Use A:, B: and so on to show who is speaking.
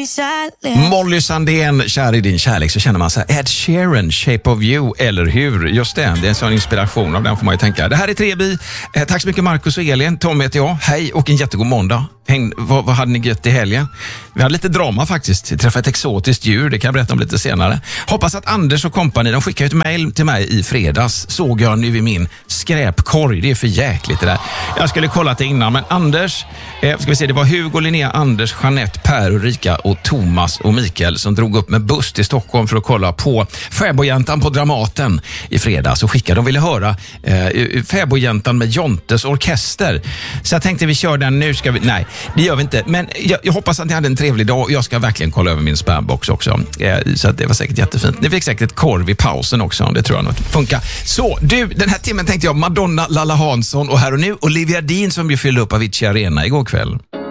A: din kärlek.
B: Molly Sandén, kär i din kärlek, så känner man så här, Ed Sheeran, Shape of You, eller hur? Just det är en sån inspiration av den får man ju tänka. Det här är Trebi. Tack så mycket Marcus och Elin. Tom heter jag. Hej och en jättegod måndag. Vad hade ni gött i helgen? Vi hade lite drama faktiskt. Vi träffade ett exotiskt djur, det kan jag berätta om lite senare. Hoppas att Anders och kompani, de skickade ett mejl till mig i fredags. Såg jag nu i min skräpkorg. Det är för jäkligt det där. Jag skulle kolla det innan, men Anders, ska vi se, det var Hugo, Linnea, Anders, Jeanette, Per, Ulrika och Thomas och Mikael som drog upp med buss till Stockholm för att kolla på Fäbodjäntan på Dramaten i fredags och skickade. De ville höra Fäbodjäntan med Jontes orkester. Så jag tänkte vi kör den nu. Nej, det gör vi inte. Men jag hoppas att ni hade en trevlig dag. Jag ska verkligen kolla över min spambox också. Så att det var säkert jättefint. Ni fick säkert ett korv i pausen också. Det tror jag nog funkar. Så du, den här timmen tänkte jag Madonna, Lalla Hansson och här och nu Olivia Dean som ju fyllde upp Avicii Arena igår kväll.